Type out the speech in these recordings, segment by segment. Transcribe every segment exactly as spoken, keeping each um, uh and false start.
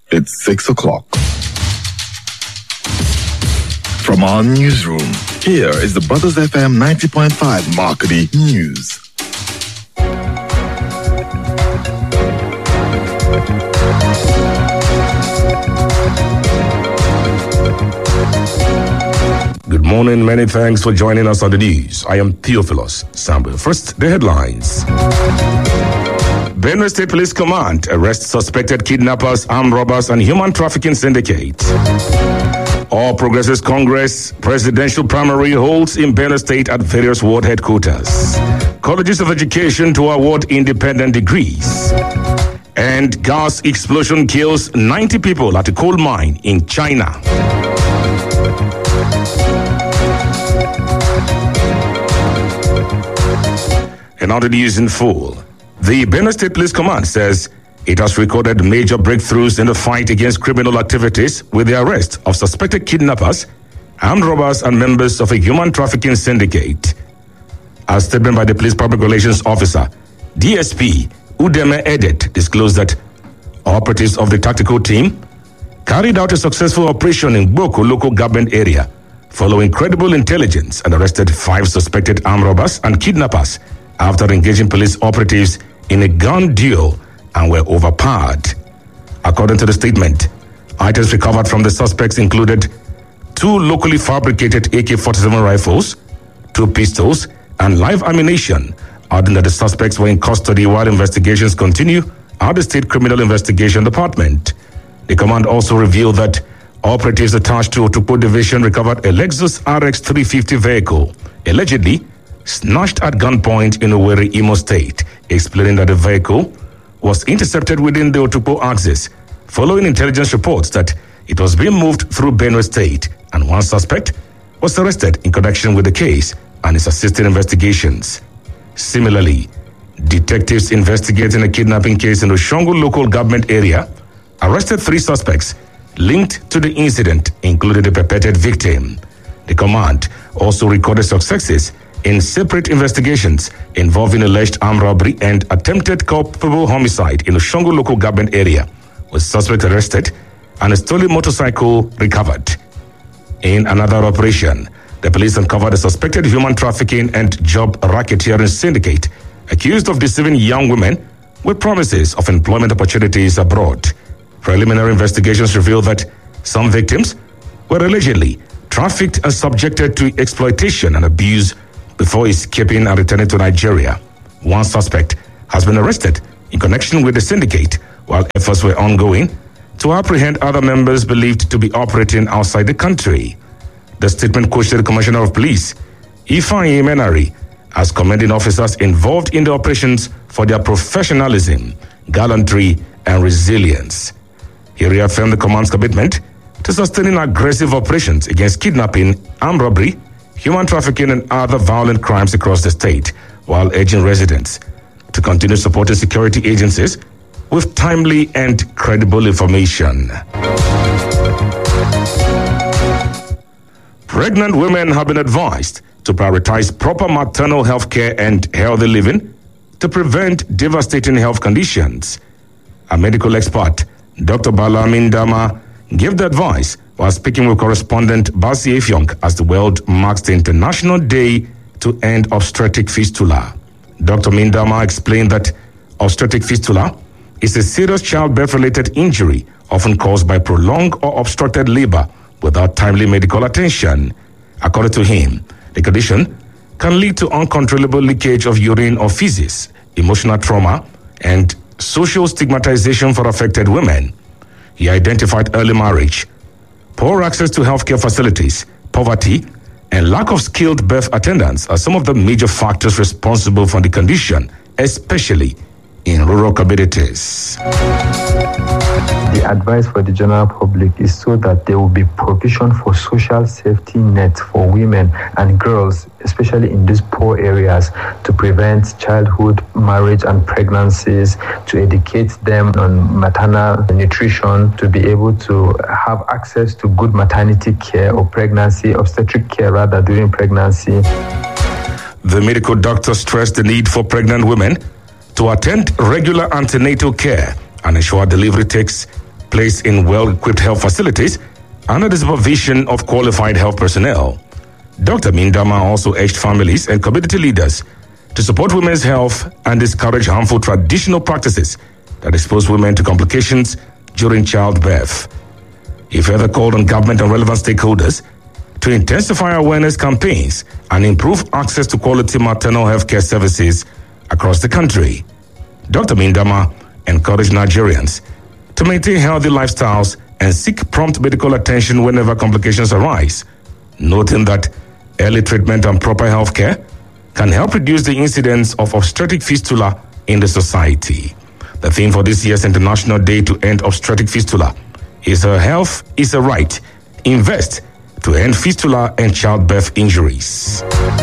It's six o'clock. From our newsroom, here is the Brothers F M ninety point five Marketing News. Good morning, many thanks for joining us on the news. I am Theophilus Samuel. First, the headlines. Benue State Police Command arrests suspected kidnappers, armed robbers, and human trafficking syndicate. All Progressives Congress presidential primary holds in Benue State at various ward headquarters. Colleges of Education to award independent degrees. And gas explosion kills ninety people at a coal mine in China. And now the news in full. The Benue State Police Command says it has recorded major breakthroughs in the fight against criminal activities with the arrest of suspected kidnappers, armed robbers, and members of a human trafficking syndicate. A statement by the Police Public Relations Officer, D S P Udeme Edet, disclosed that operatives of the tactical team carried out a successful operation in Boko local government area following credible intelligence and arrested five suspected armed robbers and kidnappers after engaging police operatives in a gun duel and were overpowered. According to the statement, items recovered from the suspects included two locally fabricated A K forty-seven rifles, two pistols, and live ammunition, adding that the suspects were in custody while investigations continue at the State Criminal Investigation Department. The command also revealed that operatives attached to Otukpo Division recovered a Lexus R X three fifty vehicle, allegedly snatched at gunpoint in Owerri, Imo State, explaining that the vehicle was intercepted within the Otukpo axis following intelligence reports that it was being moved through Benue State, and one suspect was arrested in connection with the case and is assisting investigations. Similarly, detectives investigating a kidnapping case in the Oshongo local government area arrested three suspects linked to the incident, including the purported victim. The command also recorded successes in separate investigations involving alleged armed robbery and attempted culpable homicide in the Oshongo local government area, with suspects arrested and a stolen motorcycle recovered. In another operation, the police uncovered a suspected human trafficking and job racketeering syndicate accused of deceiving young women with promises of employment opportunities abroad. Preliminary investigations revealed that some victims were allegedly trafficked and subjected to exploitation and abuse before escaping and returning to Nigeria. One suspect has been arrested in connection with the syndicate, while efforts were ongoing to apprehend other members believed to be operating outside the country. The statement quoted the Commissioner of Police, Ifeanyi Menari, as commending officers involved in the operations for their professionalism, gallantry, and resilience. He reaffirmed the command's commitment to sustaining aggressive operations against kidnapping, armed robbery, human trafficking, and other violent crimes across the state, while urging residents to continue supporting security agencies with timely and credible information. Pregnant women have been advised to prioritize proper maternal health care and healthy living to prevent devastating health conditions. A medical expert, Doctor Bala Mindama, gave the advice while speaking with correspondent Basi Efyong as the world marks the International Day to End Obstetric Fistula. Doctor Mindama explained that obstetric fistula is a serious childbirth-related injury often caused by prolonged or obstructed labor without timely medical attention. According to him, the condition can lead to uncontrollable leakage of urine or feces, emotional trauma, and social stigmatization for affected women. He identified early marriage, poor access to healthcare facilities, poverty, and lack of skilled birth attendants are some of the major factors responsible for the condition, especially in rural communities. The advice for the general public is so that there will be provision for social safety nets for women and girls, especially in these poor areas, to prevent childhood, marriage, and pregnancies, to educate them on maternal nutrition, to be able to have access to good maternity care or pregnancy, obstetric care rather, during pregnancy. The medical doctor stressed the need for pregnant women to attend regular antenatal care and ensure delivery takes place placed in well-equipped health facilities under the supervision of qualified health personnel. Doctor Mindama also urged families and community leaders to support women's health and discourage harmful traditional practices that expose women to complications during childbirth. He further called on government and relevant stakeholders to intensify awareness campaigns and improve access to quality maternal health care services across the country. Doctor Mindama encouraged Nigerians to maintain healthy lifestyles and seek prompt medical attention whenever complications arise, noting that early treatment and proper health care can help reduce the incidence of obstetric fistula in the society. The theme for this year's International Day to End Obstetric Fistula is "Her Health is a Right. Invest to end fistula and childbirth injuries."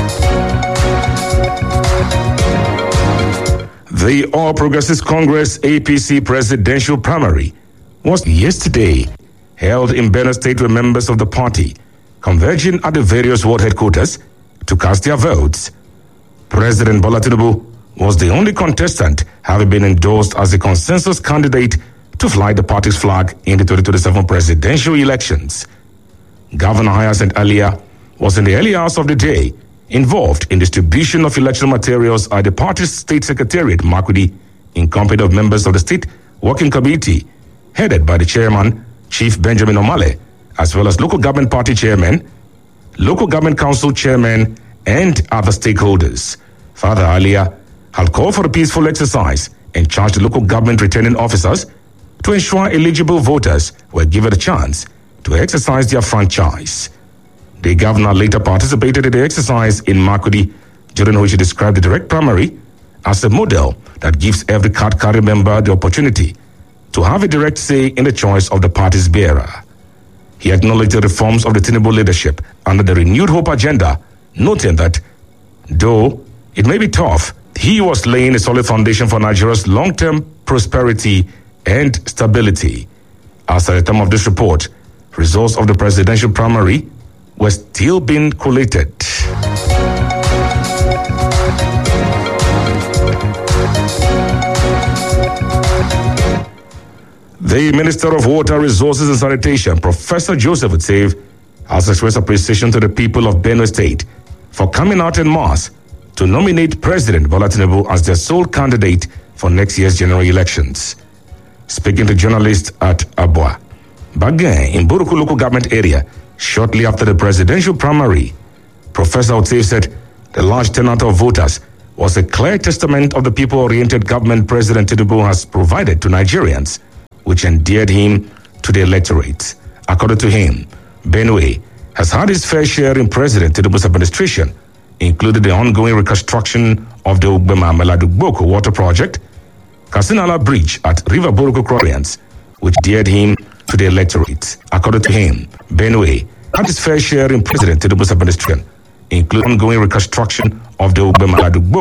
The All Progressives Congress A P C presidential primary was yesterday held in Benue State, where members of the party converging at the various ward headquarters to cast their votes. President Bola Tinubu was the only contestant having been endorsed as a consensus candidate to fly the party's flag in the twenty twenty-seven presidential elections. Governor Hyacinth Alia was in the early hours of the day involved in distribution of electoral materials at the party's state secretariat, Makurdi, in company of members of the state working committee, headed by the chairman, Chief Benjamin Omale, as well as local government party chairmen, local government council chairmen, and other stakeholders. Father Alia had called for a peaceful exercise and charged the local government returning officers to ensure eligible voters were given a chance to exercise their franchise. The governor later participated in the exercise in Makurdi, during which he described the direct primary as a model that gives every card-carrying member the opportunity to have a direct say in the choice of the party's bearer. He acknowledged the reforms of the Tinubu leadership under the Renewed Hope agenda, noting that though it may be tough, he was laying a solid foundation for Nigeria's long-term prosperity and stability. As at the time of this report, results of the presidential primary were still being collated. The Minister of Water, Resources and Sanitation, Professor Joseph Utsave, has expressed appreciation to the people of Benue State for coming out en masse to nominate President Bola Tinubu as their sole candidate for next year's general elections. Speaking to journalists at Abua, Bagen in Buruku local government area, shortly after the presidential primary, Professor Utsave said the large turnout of voters was a clear testament of the people-oriented government President Tinubu has provided to Nigerians, which endeared him to the electorate. According to him, Benue has had its fair share in President Tinubu's administration, including the ongoing reconstruction of the Ugbema Meladugboko water project, Kasinala Bridge at River Buruku Croyans, which endeared him to the electorate. According to him, Benue had its fair share in President Tinubu's administration, including ongoing reconstruction of the Ugbema Meladugboko